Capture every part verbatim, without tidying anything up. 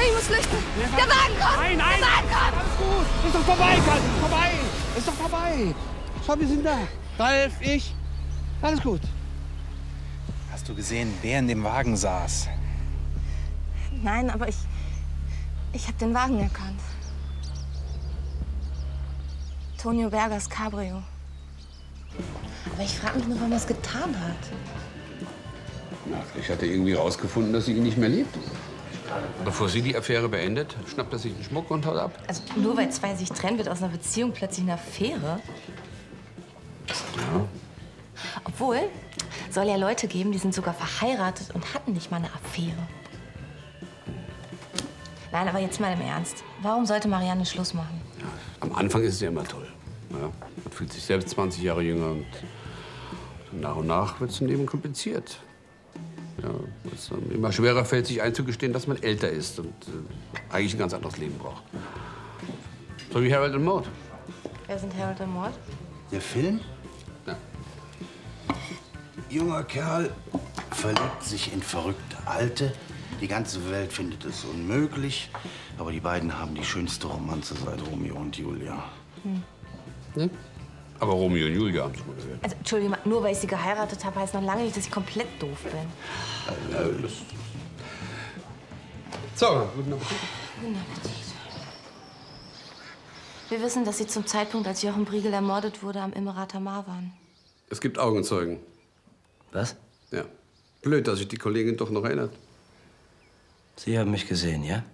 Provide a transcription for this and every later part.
Schnell, ich muss flüchten. Der Wagen kommt! Nein, nein! Der Wagen kommt! Alles gut! Ist doch vorbei, Karl! Ist vorbei! Ist doch vorbei! Schau, wir sind da. Ralf, ich. Alles gut. Hast du gesehen, wer in dem Wagen saß? Nein, aber ich... Ich habe den Wagen erkannt. Tonio Bergers Cabrio. Aber ich frage mich nur, warum er es getan hat. Na, vielleicht hat er irgendwie rausgefunden, dass sie ihn nicht mehr liebt. Bevor sie die Affäre beendet, schnappt er sich den Schmuck und haut ab. Also nur weil zwei sich trennen, wird aus einer Beziehung plötzlich eine Affäre. Ja. Obwohl, soll ja Leute geben, die sind sogar verheiratet und hatten nicht mal eine Affäre. Nein, aber jetzt mal im Ernst. Warum sollte Marianne Schluss machen? Ja, am Anfang ist es ja immer toll. Ja, man fühlt sich selbst zwanzig Jahre jünger und nach und nach wird es im Leben kompliziert. Ja, es immer schwerer fällt, sich einzugestehen, dass man älter ist und äh, eigentlich ein ganz anderes Leben braucht. So wie Harold und Maude. Wer sind Harold und Maude? Der Film? Ja. Junger Kerl verliebt sich in verrückte Alte. Die ganze Welt findet es unmöglich. Aber die beiden haben die schönste Romanze seit Romeo und Julia. Hm. Ne? Aber Romeo und Julia haben es mal gehört. Also, Entschuldigung, nur weil ich sie geheiratet habe, heißt noch lange nicht, dass ich komplett doof bin. Also, das so, guten Appetit. Guten Appetit. Wir wissen, dass Sie zum Zeitpunkt, als Jochen Briegel ermordet wurde, am Immerater Mar waren. Es gibt Augenzeugen. Was? Ja. Blöd, dass sich die Kollegin doch noch erinnert. Sie haben mich gesehen, ja?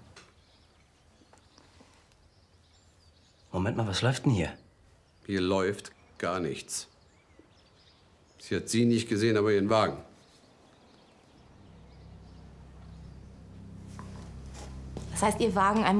Moment mal, was läuft denn hier? Hier läuft gar nichts. Sie hat Sie nicht gesehen, aber Ihren Wagen. Das heißt, Ihr Wagen ein